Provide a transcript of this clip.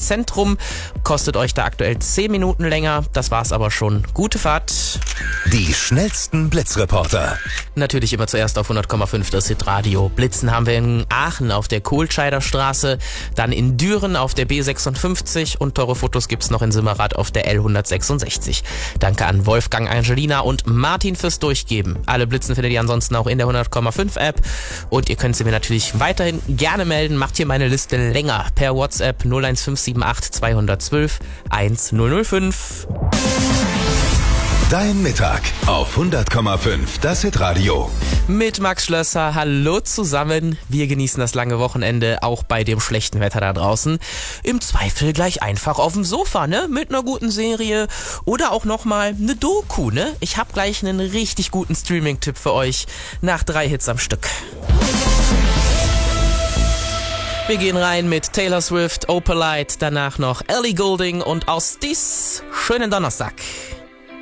Zentrum. Kostet euch da aktuell 10 Minuten länger. Das war's aber schon. Gute Fahrt. Die schnellsten Blitzreporter. Natürlich immer zuerst auf 100,5 das Hitradio. Blitzen haben wir in Aachen auf der Kohlscheider Straße, dann in Düren auf der B56 und teure Fotos gibt's noch in Simmerath auf der L166. Danke an Wolfgang, Angelina und Martin fürs Durchgeben. Alle Blitzen findet ihr ansonsten auch in der 100,5 App und ihr könnt sie mir natürlich weiterhin gerne melden. Macht hier meine Liste länger per WhatsApp 01578 212 1005. Dein Mittag auf 100,5 das Hitradio. Mit Max Schlösser, hallo zusammen. Wir genießen das lange Wochenende, auch bei dem schlechten Wetter da draußen. Im Zweifel gleich einfach auf dem Sofa, ne? Mit einer guten Serie oder auch nochmal eine Doku, ne? Ich hab gleich einen richtig guten Streaming-Tipp für euch nach 3 Hits am Stück. Wir gehen rein mit Taylor Swift, Opalite, danach noch Ellie Goulding und aus dies schönen Donnerstag.